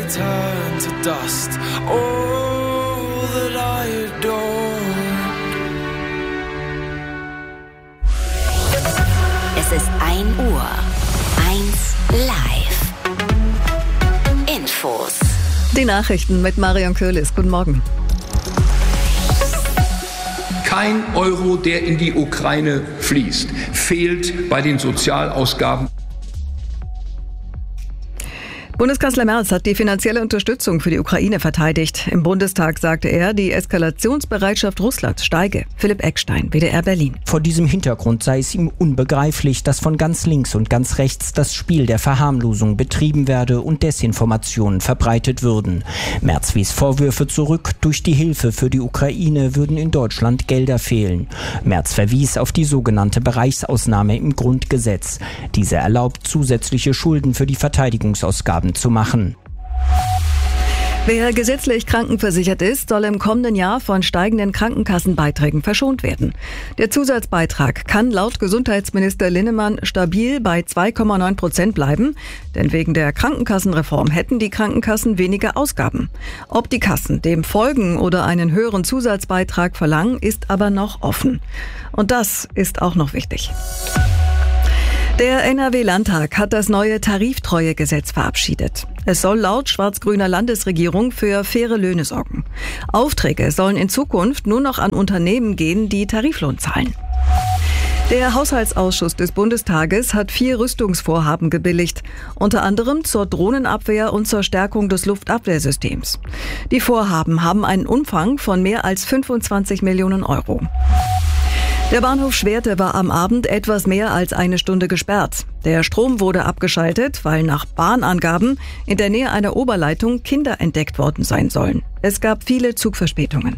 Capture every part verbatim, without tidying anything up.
turn to dust. All that I adore. Es ist ein Uhr. Eins live. Infos. Die Nachrichten mit Marion Köhlis. Guten Morgen. Kein Euro, der in die Ukraine fließt, fehlt bei den Sozialausgaben. Bundeskanzler Merz hat die finanzielle Unterstützung für die Ukraine verteidigt. Im Bundestag sagte er, die Eskalationsbereitschaft Russlands steige. Philipp Eckstein, W D R Berlin. Vor diesem Hintergrund sei es ihm unbegreiflich, dass von ganz links und ganz rechts das Spiel der Verharmlosung betrieben werde und Desinformationen verbreitet würden. Merz wies Vorwürfe zurück, durch die Hilfe für die Ukraine würden in Deutschland Gelder fehlen. Merz verwies auf die sogenannte Bereichsausnahme im Grundgesetz. Diese erlaubt zusätzliche Schulden für die Verteidigungsausgaben zu machen. Wer gesetzlich krankenversichert ist, soll im kommenden Jahr von steigenden Krankenkassenbeiträgen verschont werden. Der Zusatzbeitrag kann laut Gesundheitsminister Linnemann stabil bei zwei Komma neun Prozent bleiben, denn wegen der Krankenkassenreform hätten die Krankenkassen weniger Ausgaben. Ob die Kassen dem folgen oder einen höheren Zusatzbeitrag verlangen, ist aber noch offen. Und das ist auch noch wichtig. Der N R W-Landtag hat das neue Tariftreuegesetz verabschiedet. Es soll laut schwarz-grüner Landesregierung für faire Löhne sorgen. Aufträge sollen in Zukunft nur noch an Unternehmen gehen, die Tariflohn zahlen. Der Haushaltsausschuss des Bundestages hat vier Rüstungsvorhaben gebilligt, unter anderem zur Drohnenabwehr und zur Stärkung des Luftabwehrsystems. Die Vorhaben haben einen Umfang von mehr als fünfundzwanzig Millionen Euro. Der Bahnhof Schwerte war am Abend etwas mehr als eine Stunde gesperrt. Der Strom wurde abgeschaltet, weil nach Bahnangaben in der Nähe einer Oberleitung Kinder entdeckt worden sein sollen. Es gab viele Zugverspätungen.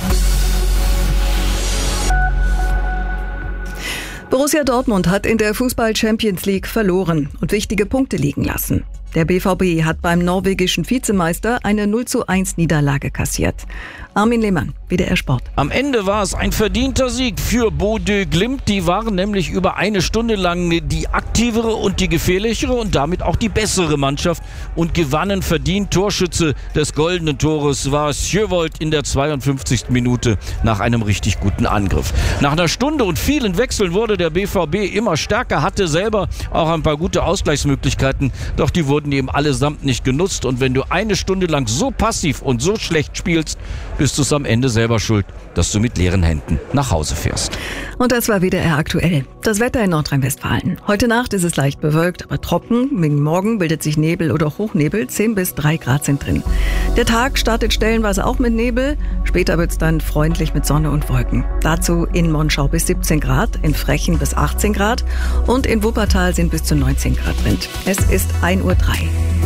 Borussia Dortmund hat in der Fußball-Champions League verloren und wichtige Punkte liegen lassen. Der B V B hat beim norwegischen Vizemeister eine null zu eins Niederlage kassiert. Armin Lehmann, W D R Sport. Am Ende war es ein verdienter Sieg für Bodø Glimt. Die waren nämlich über eine Stunde lang die aktivere und die gefährlichere und damit auch die bessere Mannschaft und gewannen verdient. Torschütze des goldenen Tores war Sjövold in der zweiundfünfzigsten Minute nach einem richtig guten Angriff. Nach einer Stunde und vielen Wechseln wurde der B V B immer stärker, hatte selber auch ein paar gute Ausgleichsmöglichkeiten, doch die wurden eben allesamt nicht genutzt. Und wenn du eine Stunde lang so passiv und so schlecht spielst, bist du es am Ende selber schuld, dass du mit leeren Händen nach Hause fährst. Und das war W D R aktuell. Das Wetter in Nordrhein-Westfalen. Heute Nacht ist es leicht bewölkt, aber trocken. Wegen morgen bildet sich Nebel oder Hochnebel. zehn bis drei Grad sind drin. Der Tag startet stellenweise auch mit Nebel. Später wird es dann freundlich mit Sonne und Wolken. Dazu in Monschau bis siebzehn Grad, in Frechen bis achtzehn Grad und in Wuppertal sind bis zu neunzehn Grad Wind. Es ist ein Uhr drei.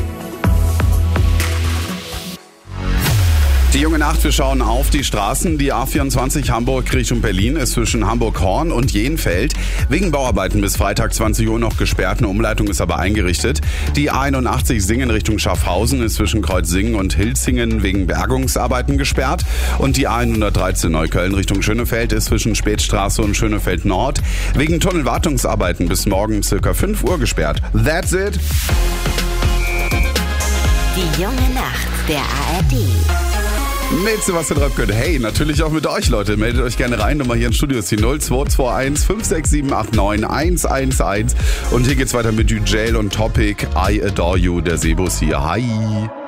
Die junge Nacht, wir schauen auf die Straßen. Die A vierundzwanzig Hamburg Richtung Berlin ist zwischen Hamburg-Horn und Jenfeld wegen Bauarbeiten bis Freitag zwanzig Uhr noch gesperrt. Eine Umleitung ist aber eingerichtet. Die A einundachtzig Singen Richtung Schaffhausen ist zwischen Kreuzsingen und Hilzingen wegen Bergungsarbeiten gesperrt. Und die A hundertdreizehn Neukölln Richtung Schönefeld ist zwischen Spätstraße und Schönefeld Nord wegen Tunnelwartungsarbeiten bis morgen circa fünf Uhr gesperrt. That's it. Die junge Nacht der A R D. Mit Sebastian Röpke. Hey, natürlich auch mit euch, Leute. Meldet euch gerne rein. Nummer hier ins Studio ist die null zwei zwei eins fünf sechs sieben acht neun eins eins eins. Und hier geht's weiter mit Ujel und Topic. I Adore You, der Sebus hier. Hi.